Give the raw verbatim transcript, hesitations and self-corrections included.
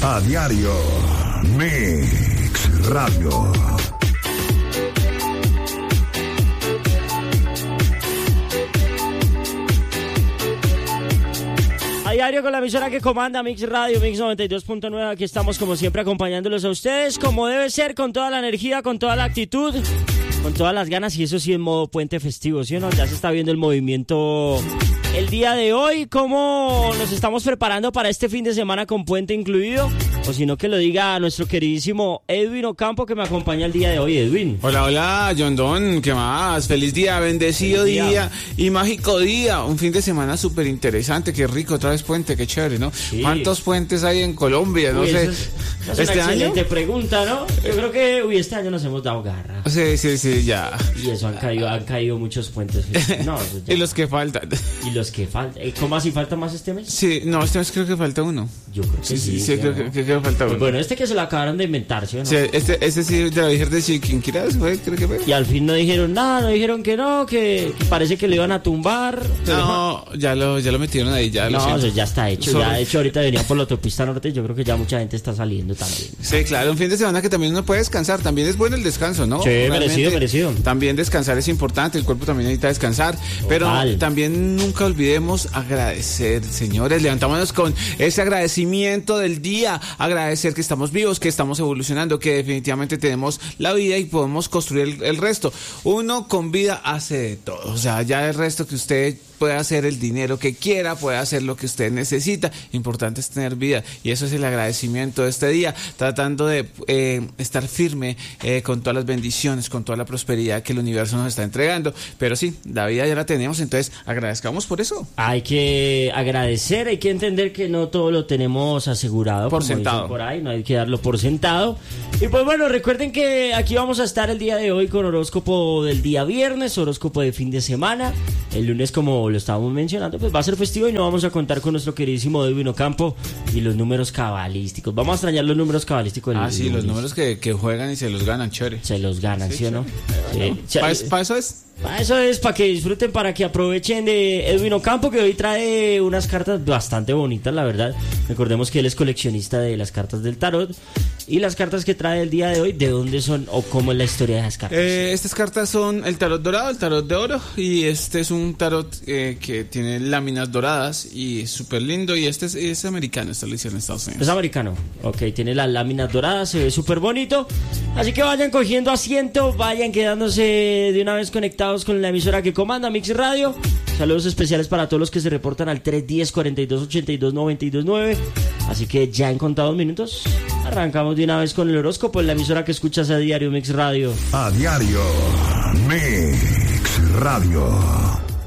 A diario, Mix Radio. A diario con la emisora que comanda Mix Radio, Mix noventa y dos punto nueve. Aquí estamos como siempre acompañándolos a ustedes, como debe ser, con toda la energía, con toda la actitud, con todas las ganas, y eso sí en modo puente festivo, ¿sí o no? Ya se está viendo el movimiento el día de hoy, cómo nos estamos preparando para este fin de semana con puente incluido, o si no que lo diga nuestro queridísimo Edwin Ocampo, que me acompaña el día de hoy. Edwin. Hola, hola, John Don, ¿qué más? Feliz día, bendecido día. día y mágico día, un fin de semana súper interesante, qué rico, otra vez puente, qué chévere, ¿no? Sí. ¿Cuántos puentes hay en Colombia? No uy, sé. Es, es una ¿Este excelente año? pregunta, ¿no? Yo creo que, uy, este año nos hemos dado garra. Sí, sí, sí, ya. Y eso, han caído, han caído muchos puentes. No, eso ya. Y los que faltan. Y los que faltan. ¿Cómo así falta más este mes? Sí, no, este mes creo que falta uno. Yo creo que Sí, sí. sí, sí, creo que, que, que falta uno. Pues bueno, este que se lo acabaron de inventar, ¿sí o no? Sí, este, este sí, de la Virgen de Chiquinquirá, fue, creo que fue. Y al fin no dijeron nada, no dijeron que no, que, que parece que lo iban a tumbar. No, ya lo, ya lo metieron ahí, ya lo No, siento. eso ya está hecho. Sorry. Ya de hecho ahorita venía por la autopista norte, yo creo que ya mucha gente está saliendo también. Sí, claro, un fin de semana que también uno puede descansar, también es bueno el descanso, ¿no? Sí, Realmente, merecido, merecido. También descansar es importante, el cuerpo también necesita descansar, pero Total. también nunca olvidemos agradecer, señores, levantámonos con ese agradecimiento del día, agradecer que estamos vivos, que estamos evolucionando, que definitivamente tenemos la vida y podemos construir el, el resto. Uno con vida hace de todo, o sea, ya el resto que usted puede hacer el dinero que quiera, puede hacer lo que usted necesita, importante es tener vida, y eso es el agradecimiento de este día, tratando de eh, estar firme eh, con todas las bendiciones, con toda la prosperidad que el universo nos está entregando, pero sí, la vida ya la tenemos, entonces agradezcamos por eso. Hay que agradecer, hay que entender que no todo lo tenemos asegurado, Por como sentado. dicen por ahí, no hay que darlo por sentado. Y pues bueno, recuerden que aquí vamos a estar el día de hoy con horóscopo del día viernes, horóscopo de fin de semana. El lunes, como lo estábamos mencionando, pues va a ser festivo y no vamos a contar con nuestro queridísimo Edwin Ocampo y los números cabalísticos. Vamos a extrañar los números cabalísticos. Ah, del sí, lunes. los números que, que juegan y se los ganan, chévere. Se los ganan, ¿sí, Sí, o no? chévere. Sí. ¿Para pa eso es? Para eso es, para que disfruten, para que aprovechen de Edwin Ocampo, que hoy trae unas cartas bastante bonitas, la verdad. Recordemos que él es coleccionista de las cartas del tarot. Y las cartas que trae el día de hoy, ¿de dónde son o cómo es la historia de esas cartas? Eh, estas cartas son el tarot dorado, el tarot de oro, y este es un tarot eh, que tiene láminas doradas y es súper lindo, y este es, es americano, este lo hicieron en Estados Unidos. Es americano, ok, tiene las láminas doradas, se ve súper bonito. Así que vayan cogiendo asiento, vayan quedándose de una vez conectados con la emisora que comanda Mix Radio. Saludos especiales para todos los que se reportan al tres uno cero, cuatro dos ocho dos, nueve dos nueve. Así que ya en contados minutos arrancamos de una vez con el horóscopo en la emisora que escuchas a diario Mix Radio. A diario, Mix Radio.